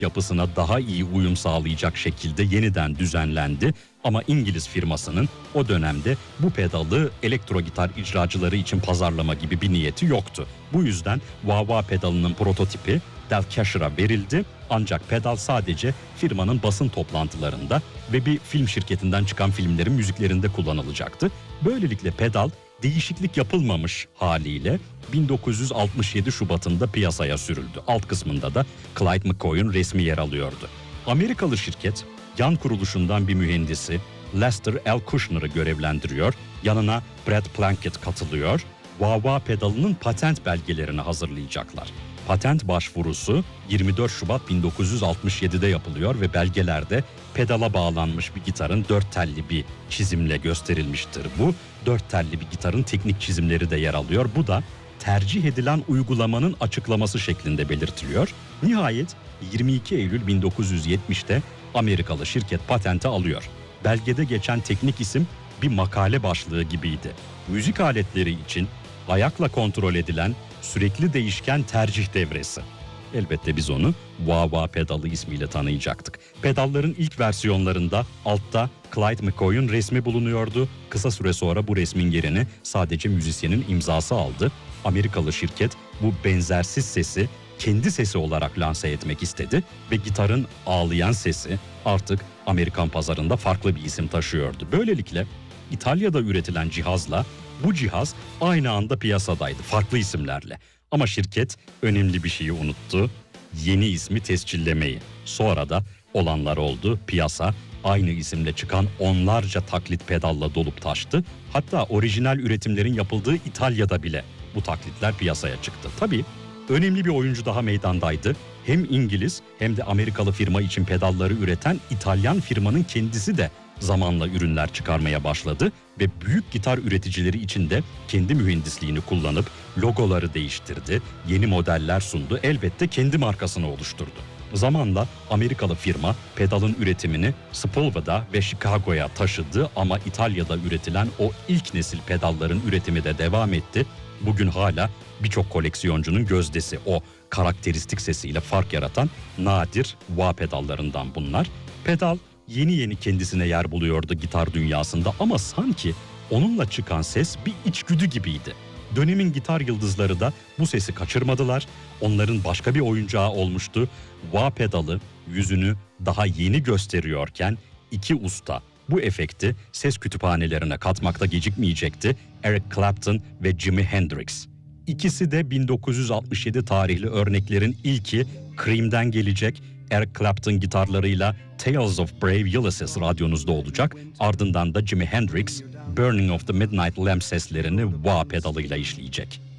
yapısına daha iyi uyum sağlayacak şekilde yeniden düzenlendi. Ama İngiliz firmasının o dönemde bu pedalı elektro gitar icracıları için pazarlama gibi bir niyeti yoktu. Bu yüzden wah-wah pedalının prototipi Dalcasher'a verildi. Ancak pedal sadece firmanın basın toplantılarında ve bir film şirketinden çıkan filmlerin müziklerinde kullanılacaktı. Böylelikle pedal değişiklik yapılmamış haliyle 1967 Şubat'ında piyasaya sürüldü. Alt kısmında da Clyde McCoy'un resmi yer alıyordu. Amerikalı şirket yan kuruluşundan bir mühendisi Lester L. Kushner'ı görevlendiriyor. Yanına Brad Plunkett katılıyor. Wah-wah pedalının patent belgelerini hazırlayacaklar. Patent başvurusu 24 Şubat 1967'de yapılıyor ve belgelerde pedala bağlanmış bir gitarın 4 telli bir çizimle gösterilmiştir bu. 4 telli bir gitarın teknik çizimleri de yer alıyor. Bu da tercih edilen uygulamanın açıklaması şeklinde belirtiliyor. Nihayet 22 Eylül 1970'te Amerikalı şirket patenti alıyor. Belgede geçen teknik isim bir makale başlığı gibiydi. Müzik aletleri için ayakla kontrol edilen sürekli değişken tercih devresi. Elbette biz onu wah-wah pedalı ismiyle tanıyacaktık. Pedalların ilk versiyonlarında altta Clyde McCoy'un resmi bulunuyordu. Kısa süre sonra bu resmin yerini sadece müzisyenin imzası aldı. Amerikalı şirket bu benzersiz sesi kendi sesi olarak lanse etmek istedi ve gitarın ağlayan sesi artık Amerikan pazarında farklı bir isim taşıyordu. Böylelikle İtalya'da üretilen cihazla bu cihaz aynı anda piyasadaydı, farklı isimlerle. Ama şirket önemli bir şeyi unuttu. Yeni ismi tescillemeyi. Sonra da olanlar oldu. Piyasa aynı isimle çıkan onlarca taklit pedalla dolup taştı. Hatta orijinal üretimlerin yapıldığı İtalya'da bile bu taklitler piyasaya çıktı. Tabii önemli bir oyuncu daha meydandaydı. Hem İngiliz hem de Amerikalı firma için pedalları üreten İtalyan firmanın kendisi de zamanla ürünler çıkarmaya başladı ve büyük gitar üreticileri için de kendi mühendisliğini kullanıp logoları değiştirdi, yeni modeller sundu, elbette kendi markasını oluşturdu. Zamanla Amerikalı firma pedalın üretimini Sepulveda ve Chicago'ya taşıdı ama İtalya'da üretilen o ilk nesil pedalların üretimi de devam etti. Bugün hala birçok koleksiyoncunun gözdesi, o karakteristik sesiyle fark yaratan nadir wah pedallarından bunlar. Pedal yeni yeni kendisine yer buluyordu gitar dünyasında ama sanki onunla çıkan ses bir içgüdü gibiydi. Dönemin gitar yıldızları da bu sesi kaçırmadılar. Onların başka bir oyuncağı olmuştu. Wah pedalı yüzünü daha yeni gösteriyorken iki usta bu efekti ses kütüphanelerine katmakta gecikmeyecekti. Eric Clapton ve Jimi Hendrix. İkisi de 1967 tarihli örneklerin ilki. Cream'den gelecek. Eric Clapton gitarlarıyla Tales of Brave Ulysses radyonuzda olacak. Ardından da Jimi Hendrix Burning of the Midnight Lamp seslerini wah pedalıyla işleyecek.